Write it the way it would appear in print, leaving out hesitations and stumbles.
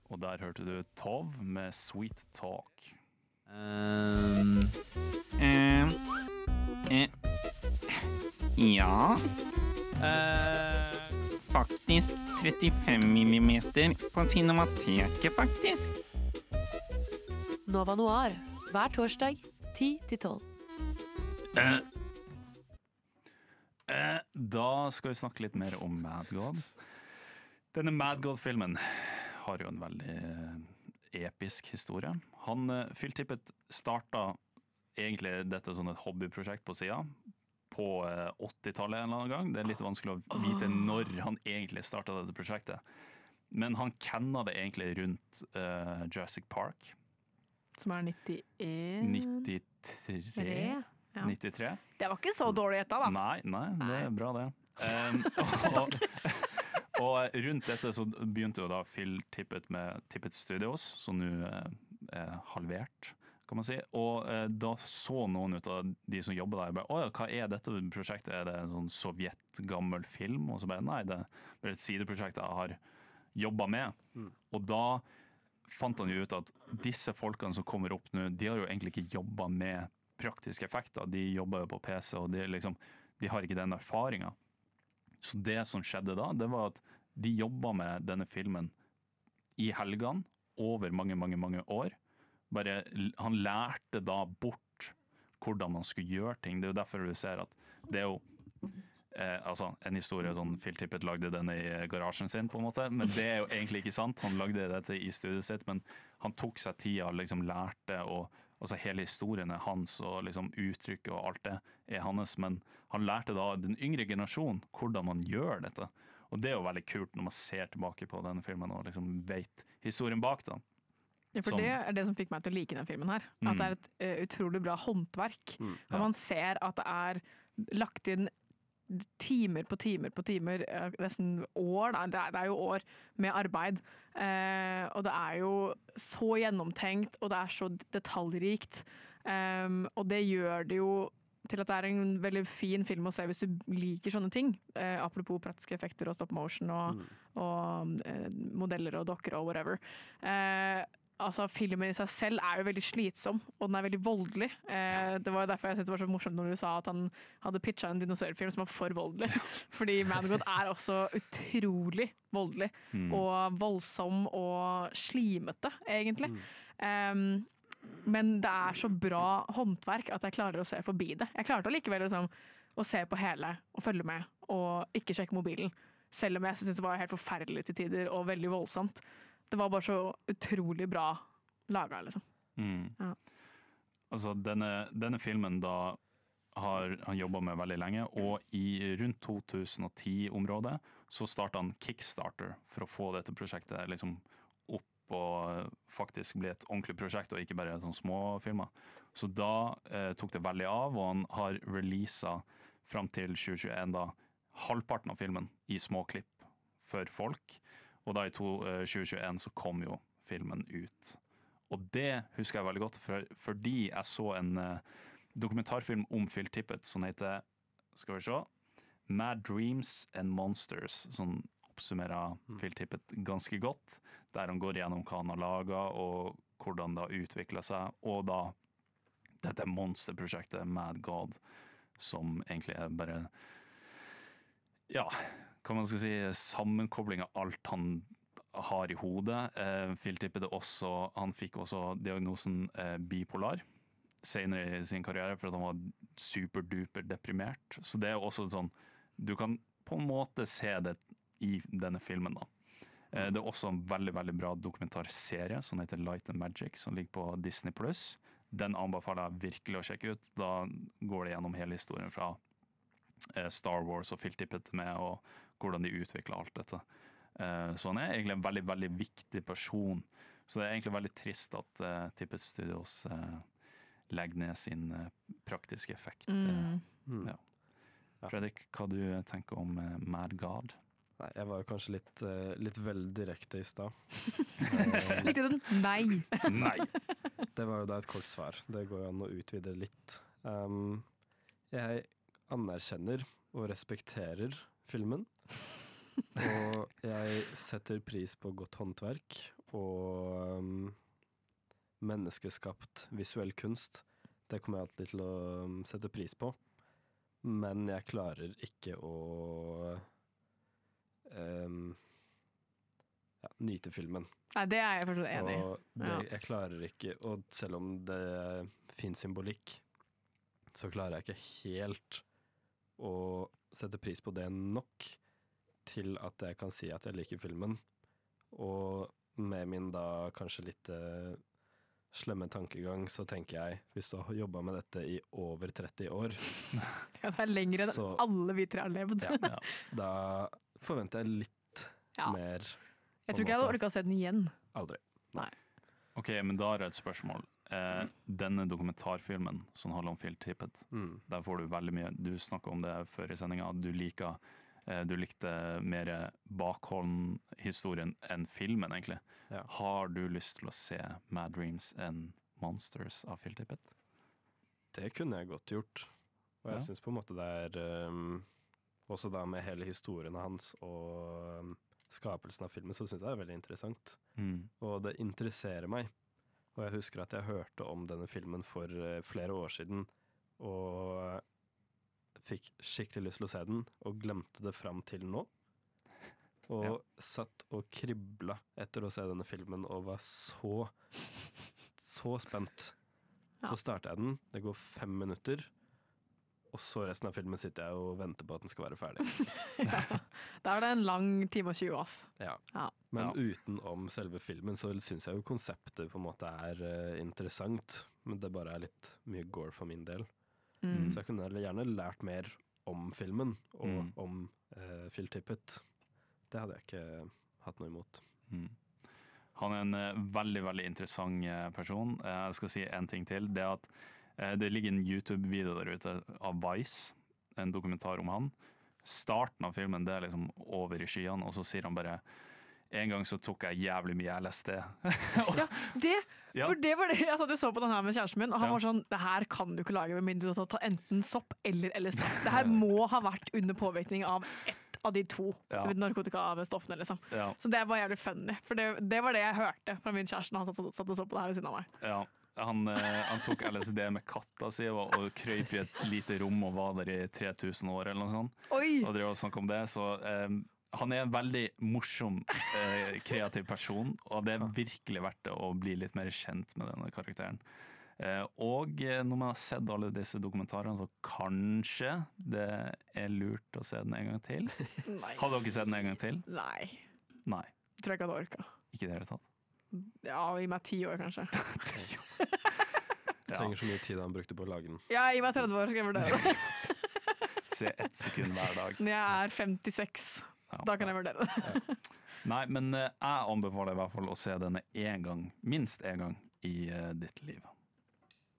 Og der hørte du Tov med Sweet Talk. Ja. Faktisk 35 millimeter på Cinemateket, faktisk. Nova Noir, hver torsdag 10-12. Da skal vi snakke litt mer om Mad God. Denne Mad God-filmen har jo en veldig episk historie. Phil Tippett starta egentlig dette som et hobbyprosjekt på siden på 80-tallet en eller annen gang. Det er litt vanskelig å vite når han egentlig starta dette prosjektet. Men han kenna det egentlig rundt Jurassic Park. Som er 93. Ja. 93. Det var ikke så dårlig gjetta, da. Nei, det er bra det. Og rundt dette så begynte jo da Phil Tippett med Tippett Studios, som nå er halvert, kan man si. Og da så noen ut av de som jobbet der, bare, hva er dette prosjektet? Er det en sånn sovjetgammel film? Og så bare, nei, det er et sideprosjekt jeg har jobbet med. Og da fant han jo ut at disse folkene som kommer opp nå, de har jo egentlig ikke jobbet med praktiske effekter. De jobber jo på PC, og de har ikke den erfaringen. Så det som skjedde da, det var at de jobbet med denne filmen i helgene, over mange, mange, mange år. Bare, han lærte da bort hvordan man skulle gjøre ting. Det er jo derfor du ser at det er jo altså en historie sånn Phil Tippett lagde den i garasjen sin på en måte, men det er jo egentlig ikke sant. Han lagde dette i studiet sitt, men han tok seg tida og liksom lærte, og altså hele historien er hans, og liksom uttrykket og alt det er hans, men han lærte da den yngre generasjonen hvordan man gjør dette. Og det er jo veldig kult når man ser tilbake på denne filmen og liksom vet historien bak da. Ja, for det er det som fikk meg til å like den filmen her. At det er et utrolig bra håndverk. Og man ser at det er lagt inn timer på timer på timer, nesten år, det er jo år med arbeid, og det er jo så gjennomtenkt, og det er så detaljrikt, og det gjør det jo til at det er en veldig fin film å se hvis du liker sånne ting, apropos praktiske effekter og stop motion og modeller og dokker og whatever. Altså, filmen i seg selv er jo veldig slitsom, og den er veldig voldelig. Det var derfor jeg synes det var så morsomt når du sa at han hadde pitchet en dinosaurfilm som var for voldelig. Fordi Mad God er også utrolig voldelig, og voldsom og slimete, egentlig. Men det er så bra håndverk at jeg klarer å se forbi det. Jeg klarte allikevel liksom, å se på hele og følge med, og ikke sjekke mobilen. Selv om jeg synes det var helt forferdelig til tider, og veldig voldsomt. Det var bare så utrolig bra laget, liksom. Ja. Altså, denne filmen da har han jobbet med veldig lenge, og i rundt 2010-området så startet han Kickstarter for å få dette prosjektet liksom opp og faktisk bli et ordentlig prosjekt, og ikke bare sånne små filmer. Så da tok det veldig av, og han har releaset frem til 2021 da halvparten av filmen i små klipp for folk. Og da i 2021 så kom jo filmen ut. Og det husker jeg veldig godt, fordi jeg så en dokumentarfilm om Phil Tippett som heter, skal vi se, Mad Dreams and Monsters, som oppsummerer Phil Tippett ganske godt, der han går gjennom hva han har laget, og hvordan det har utviklet seg, og da dette monsterprosjektet Mad God, som egentlig er bare, ja, kan man skal si, sammenkobling av alt han har i hodet. Phil Tippett han fikk også diagnosen bipolar senere i sin karriere, for at han var superduper deprimert. Så det er også sånn, du kan på en måte se det i denne filmen da. Det er også en veldig, veldig bra dokumentarserie som heter Light and Magic, som ligger på Disney+. Den anbefaler jeg virkelig å sjekke ut. Da går det gjennom hele historien fra Star Wars og Phil Tippett med, og hvordan de utvikler alt dette. Så han er egentlig en veldig, veldig viktig person. Så det er egentlig veldig trist at Tippett Studios legger ned sin praktiske effekt. Ja. Fredrik, hva du tenker om Mad God? Nei, jeg var jo kanskje litt vel direkte i stad. Litt sånn, nei. Nei. Det var jo da et kort svar. Det går jo an å utvide litt. Jeg anerkjenner og respekterer filmen. Og jeg setter pris på godt håndverk og menneskeskapt visuell kunst, det kommer jeg alltid til å sette pris på. Men jeg klarer ikke å nyte filmen. Nei, det er jeg forstått enig i. Og jeg klarer ikke, og selv om det er fin symbolikk, så klarer jeg ikke helt å sette pris på det nok til at jeg kan si at jeg liker filmen. Og med min da kanskje litt slemme tankegang, så tenker jeg, hvis du har jobbet med dette i over 30 år, Ja, det er lengre enn alle vi tre har levd. da forventer jeg litt mer. Jeg tror ikke jeg hadde orket å se den igjen. Aldri. Ok, men da er det et spørsmål. Denne dokumentarfilmen som handler om Phil Tippett, der får du veldig mye. Du snakket om det før i sendingen, du likte mer bakholdenhistorien enn filmen, egentlig. Ja. Har du lyst til å se Mad Dreams and Monsters av Phil Tippett? Det kunne jeg godt gjort. Og jeg synes på en måte det er også da med hele historien hans og skapelsen av filmen, så synes jeg det er veldig interessant. Og det interesserer meg. Og jeg husker at jeg hørte om denne filmen for flere år siden, og fikk skikkelig lyst til å se den, og glemte det fram til nå. Og satt og kribla etter å se denne filmen, og var så spent. Så startet jeg den, det går 5 minutter, og så resten av filmen sitter jeg og venter på at den skal være ferdig. Da er det en lang time og 20, ass. Ja. Men utenom selve filmen så synes jeg jo konseptet på en måte er interessant, men det bare er litt mye gore for min del. Så jeg kunne gjerne lært mer om filmen og om Phil Tippett. Det hadde jeg ikke hatt noe imot. Han er en veldig, veldig interessant person. Jeg skal si en ting til. Det er at det ligger en YouTube-video der ute av Vice, en dokumentar om han. Starten av filmen, det er liksom over i skyene, og så sier han bare: en gang så tok jeg jævlig mye LSD. For det var det jeg satt og så på den her med kjæresten min, og han var sånn: det her kan du ikke lage med mindre du tar enten sopp eller LSD. Det her må ha vært under påvirkning av ett av de to narkotikastoffene, liksom. Så det var jævlig funny, for det var det jeg hørte fra min kjæreste når han satt og så på det her ved siden av meg. Ja. Han tok LSD med katta si og krøyp i et lite rom og var der i 3000 år eller noe sånt. Og drev og snakket om det, så han er en veldig morsom, kreativ person, og det er virkelig verdt det å bli litt mer kjent med denne karakteren. Og når man har sett alle disse dokumentarene, så kanskje det er lurt å se den en gang til. Hadde dere sett den en gang til? Nei. Jeg tror jeg ikke hadde orket. Ikke det hele tatt? Ja, gi meg 10 år kanskje. Trenger så mye tid han brukte på å lage den. Ja, gi meg 30 år, skal jeg vurdere det. Se 1 sekund hver dag. Når jeg er 56, da kan jeg vurdere det. Nei, men jeg anbefaler i hvert fall å se denne minst en gang i ditt liv.